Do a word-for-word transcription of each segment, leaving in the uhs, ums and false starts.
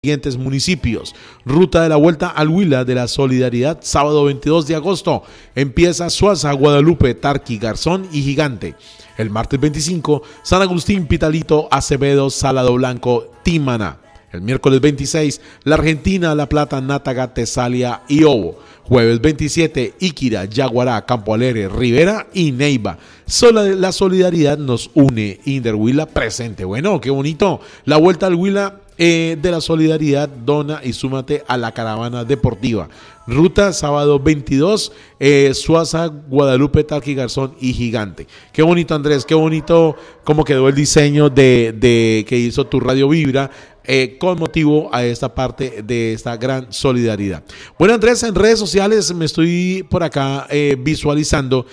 Siguientes municipios. Ruta de la Vuelta al Huila de la Solidaridad, sábado veintidós de agosto. Empieza Suaza, Guadalupe, Tarqui, Garzón y Gigante. El martes veinticinco, San Agustín, Pitalito, Acevedo, Salado Blanco, Tímana. El miércoles veintiséis, La Argentina, La Plata, Nátaga, Tesalia y Obo. Jueves veintisiete, Iquira, Yaguará, Campo Alegre, Rivera y Neiva. Sola la solidaridad nos une. Inder Huila presente. Bueno, qué bonito. La Vuelta al Huila eh, de la Solidaridad. Dona y súmate a la caravana deportiva. Ruta sábado veintidós, eh, Suaza, Guadalupe, Tarqui, Garzón y Gigante. Qué bonito, Andrés, qué bonito cómo quedó el diseño de, de que hizo tu Radio Vibra eh, con motivo a esta parte de esta gran solidaridad. Bueno, Andrés, en redes sociales me estoy por acá eh, visualizando,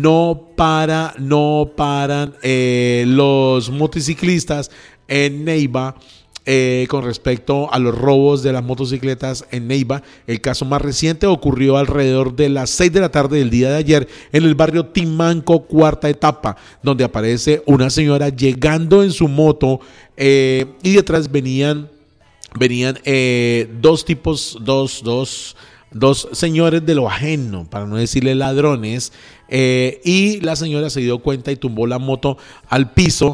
no para, no paran eh, los motociclistas en Neiva. Eh, con respecto a los robos de las motocicletas en Neiva. El caso más reciente ocurrió alrededor de las seis de la tarde del día de ayer en el barrio Timanco, cuarta etapa, donde aparece una señora llegando en su moto eh, y detrás venían, venían eh, dos tipos, dos, dos, dos señores de lo ajeno, para no decirle ladrones, eh, y la señora se dio cuenta y tumbó la moto al piso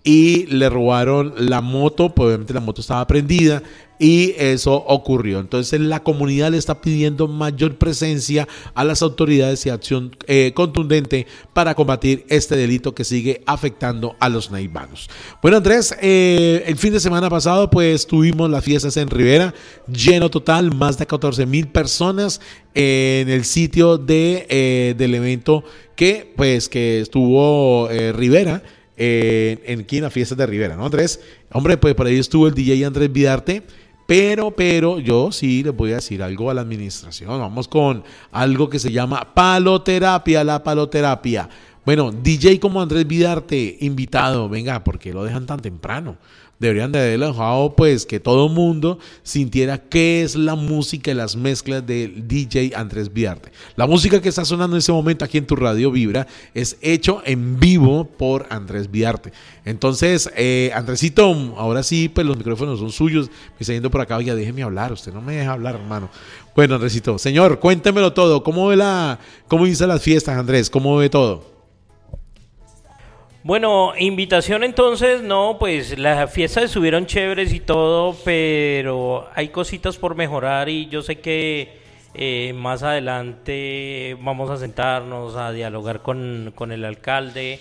y le robaron la moto, pues obviamente la moto estaba prendida y eso ocurrió. Entonces la comunidad le está pidiendo mayor presencia a las autoridades y acción eh, contundente para combatir este delito que sigue afectando a los neivanos. Bueno, Andrés, eh, el fin de semana pasado pues tuvimos las fiestas en Rivera, lleno total, más de catorce mil personas en el sitio de, eh, del evento que pues que estuvo eh, Rivera. Eh, en aquí en la fiesta de Rivera, ¿no, Andrés? Hombre, pues por ahí estuvo el D J Andrés Vidarte, pero, pero yo sí les voy a decir algo a la administración. Vamos con algo que se llama paloterapia, la paloterapia. Bueno, D J como Andrés Vidarte, invitado, venga, ¿por qué lo dejan tan temprano? Deberían de haberlo dejado, pues, que todo el mundo sintiera qué es la música y las mezclas del D J Andrés Vidarte. La música que está sonando en ese momento aquí en tu Radio Vibra es hecho en vivo por Andrés Vidarte. Entonces, eh, Andresito, ahora sí, pues los micrófonos son suyos. Me está yendo por acá, oye, déjeme hablar, usted no me deja hablar, hermano. Bueno, Andresito, señor, cuéntemelo todo. ¿Cómo ve la, cómo dice las fiestas, Andrés? ¿Cómo ve todo? Bueno, invitación entonces, no, pues las fiestas estuvieron chéveres y todo, pero hay cositas por mejorar y yo sé que eh, más adelante vamos a sentarnos a dialogar con, con el alcalde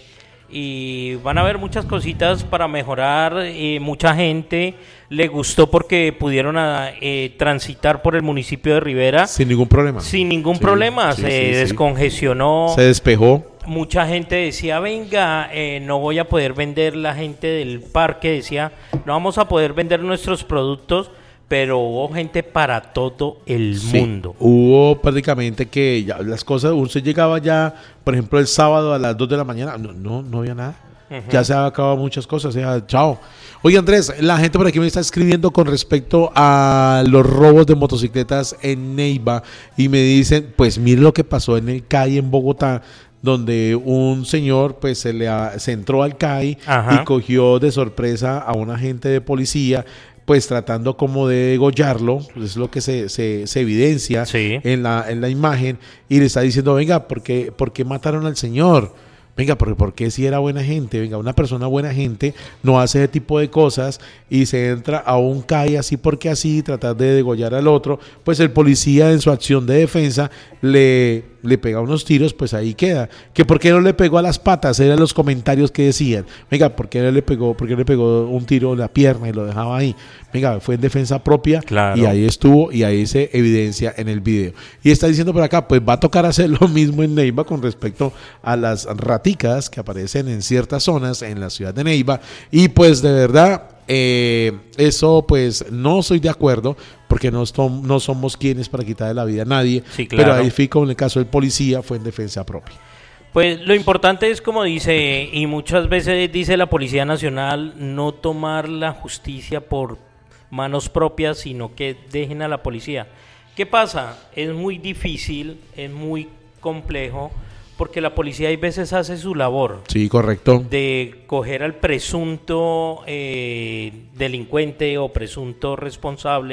y van a haber muchas cositas para mejorar. Eh, mucha gente le gustó porque pudieron a, eh, transitar por el municipio de Rivera. Sin ningún problema. Sin ningún sí, problema, sí, se sí, descongestionó. Se despejó. Mucha gente decía, venga, eh, no voy a poder vender, la gente del parque decía, no vamos a poder vender nuestros productos, pero hubo gente para todo el sí, mundo. Hubo prácticamente que ya las cosas, usted llegaba ya, por ejemplo, el sábado a las dos de la mañana, no, no, no había nada. Uh-huh. Ya se han acabado muchas cosas, o sea, chao. Oye, Andrés, la gente por aquí me está escribiendo con respecto a los robos de motocicletas en Neiva y me dicen, pues mire lo que pasó en el C A I en Bogotá, donde un señor pues se le a, se entró al C A I. Ajá. Y cogió de sorpresa a un agente de policía, pues tratando como de degollarlo, pues es lo que se, se, se evidencia sí. en la en la imagen, y le está diciendo, venga, ¿por qué, por qué mataron al señor? Venga, porque, porque si era buena gente, venga, una persona buena gente no hace ese tipo de cosas y se entra a un C A I así porque así, tratar de degollar al otro, pues el policía en su acción de defensa le, le pega unos tiros, pues ahí queda. Que por qué no le pegó a las patas, eran los comentarios que decían, venga, ¿por qué no le pegó, por qué le pegó un tiro en la pierna y lo dejaba ahí? Venga, fue en defensa propia, claro. Y ahí estuvo y ahí se evidencia en el video. Y está diciendo por acá, pues va a tocar hacer lo mismo en Neiva con respecto a las raticas que aparecen en ciertas zonas en la ciudad de Neiva. Y pues de verdad, eh, eso pues no estoy de acuerdo, porque no, som- no somos quienes para quitarle la vida a nadie. Sí, claro. Pero ahí fue como en el caso del policía, fue en defensa propia. Pues lo importante es, como dice, y muchas veces dice la Policía Nacional, no tomar la justicia por manos propias, sino que dejen a la policía. ¿Qué pasa? Es muy difícil, es muy complejo, porque la policía hay veces hace su labor. Sí, correcto. De coger al presunto eh, delincuente o presunto responsable